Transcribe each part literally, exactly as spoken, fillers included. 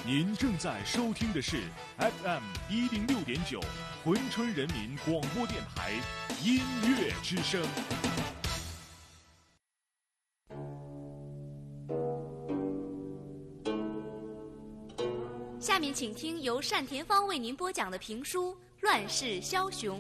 您正在收听的是 F M 一零六点九珲春人民广播电台音乐之声。 下面请听由单田芳为您播讲的评书《乱世枭雄》。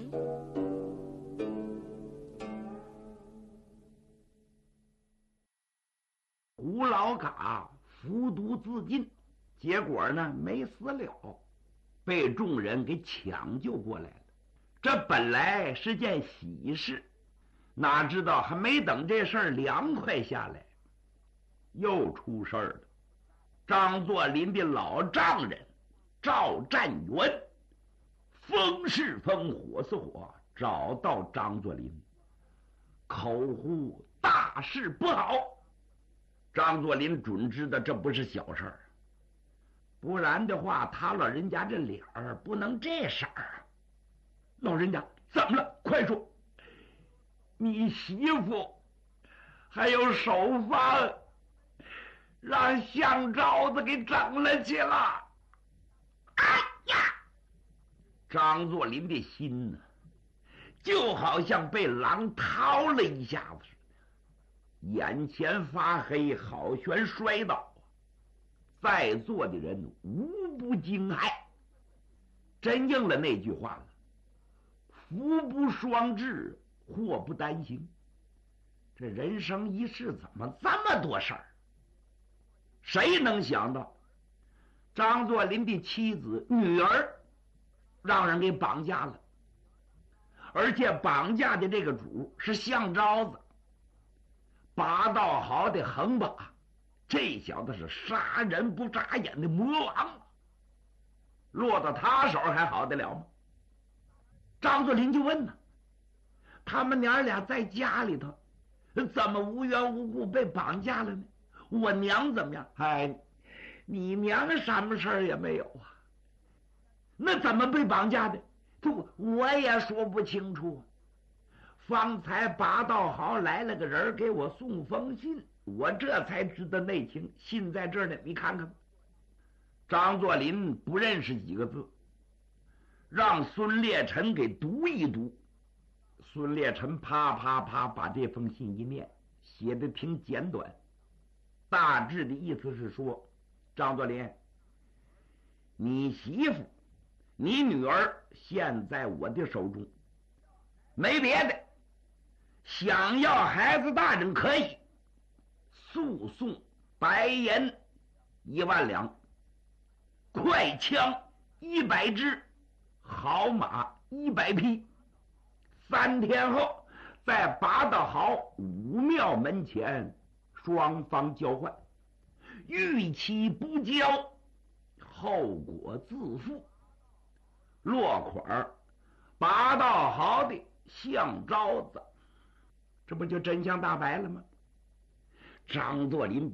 胡老嘎服毒自尽，结果呢没死了，被众人给抢救过来了。这本来是件喜事，哪知道还没等这事儿凉快下来，又出事儿了。张作霖的老丈人赵占元风是风火是火，找到张作霖，口呼大事不好。张作霖准知道这不是小事儿，不然的话他老人家这脸儿不能这色儿啊。老人家怎么了？快说！你媳妇还有首房让香招子给整了去了。哎呀！张作霖的心呢，就好像被狼掏了一下子似的，眼前发黑，好悬摔倒。在座的人无不惊骇，真应了那句话了：福不双至，祸不单行。这人生一世怎么这么多事儿？谁能想到张作霖的妻子女儿让人给绑架了，而且绑架的这个主是项招子，拔道豪的横把，这小子是杀人不眨眼的魔王，落到他手还好得了吗？张作霖就问呢，他们娘俩在家里头怎么无缘无故被绑架了呢？我娘怎么样？哎，你娘什么事儿也没有啊，那怎么被绑架的？我也说不清楚。方才拔道豪来了个人给我送封信，我这才知道内情，信在这儿呢，你看看。张作霖不认识几个字，让孙烈臣给读一读。孙烈臣啪啪啪把这封信一念，写的挺简短，大致的意思是说，张作霖，你媳妇你女儿现在我的手中，没别的，想要孩子大人可以速送白银一万两，快枪一百支，好马一百匹，三天后在拔道豪武庙门前双方交换，逾期不交，后果自负。落款拔道豪的项招子，这不就真相大白了吗？张作霖